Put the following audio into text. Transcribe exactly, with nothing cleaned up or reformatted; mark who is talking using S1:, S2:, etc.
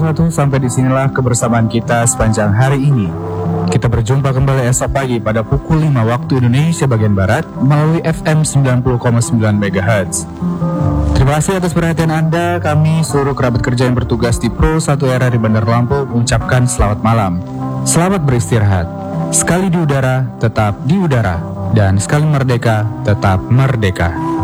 S1: wabarakatuh. Sampai disinilah kebersamaan kita sepanjang hari ini. Kita berjumpa kembali esok pagi pada pukul lima waktu Indonesia bagian Barat melalui F M sembilan puluh koma sembilan megahertz. Terima kasih atas perhatian Anda. Kami seluruh kerabat kerja yang bertugas di Pro satu R R di Bandar Lampung mengucapkan selamat malam. Selamat beristirahat. Sekali di udara, tetap di udara. Dan sekali merdeka, tetap merdeka.